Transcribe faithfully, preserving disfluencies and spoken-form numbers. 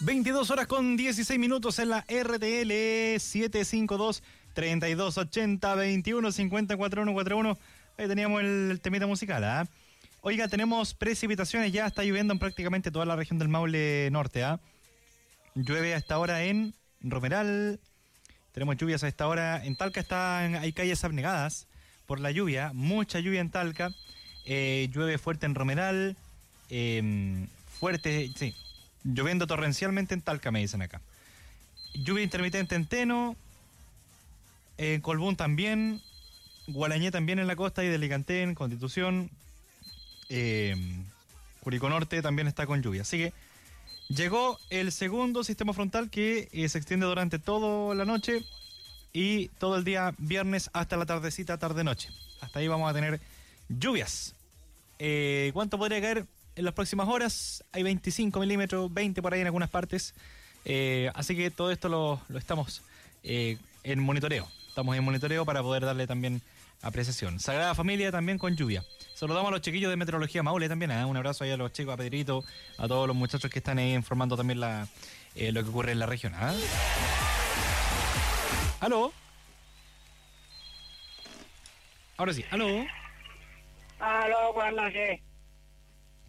veintidós horas con dieciséis minutos en la R T L siete cinco dos, tres dos ocho cero, veintiuno cincuenta, cuarenta y uno cuarenta y uno. Ahí teníamos el, el temita musical, ¿ah? ¿eh? Oiga, tenemos precipitaciones, ya está lloviendo en prácticamente toda la región del Maule Norte, ¿ah? ¿eh? Llueve a esta hora en Romeral, tenemos lluvias a esta hora, en Talca están, hay calles abnegadas por la lluvia, mucha lluvia en Talca, eh, llueve fuerte en Romeral, eh, fuerte, sí, lloviendo torrencialmente en Talca, me dicen acá. Lluvia intermitente en Teno, en Colbún también, Gualañé también en la costa y de Alicantén, Constitución, eh, Curicó Norte también está con lluvia. Así que llegó el segundo sistema frontal que eh, se extiende durante toda la noche y todo el día viernes hasta la tardecita, tarde-noche. Hasta ahí vamos a tener lluvias. Eh, ¿Cuánto podría caer en las próximas horas? Hay veinticinco milímetros, veinte por ahí en algunas partes. Eh, así que todo esto lo, lo estamos eh, en monitoreo. Estamos en monitoreo para poder darle también apreciación. Sagrada Familia también con lluvia. Saludamos a los chiquillos de Meteorología Maule también. ¿eh? Un abrazo ahí a los chicos, a Pedrito, a todos los muchachos que están ahí informando también la, eh, lo que ocurre en la región. ¿eh? ¿Aló? Ahora sí, ¿aló? Aló, buenas noches.